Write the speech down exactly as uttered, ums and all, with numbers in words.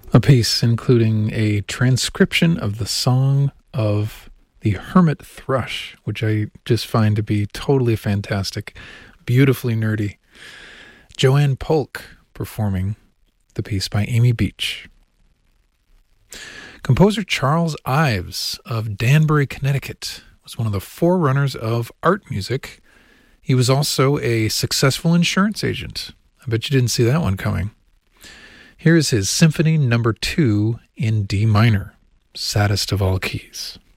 A piece including a transcription of the song of the hermit thrush, which I just find to be totally fantastic, beautifully nerdy. Joanne Polk performing the piece by Amy Beach. Composer Charles Ives of Danbury, Connecticut, was one of the forerunners of art music. He was also a successful insurance agent. I bet you didn't see that one coming. Here is his Symphony Number Two in D minor, saddest of all keys.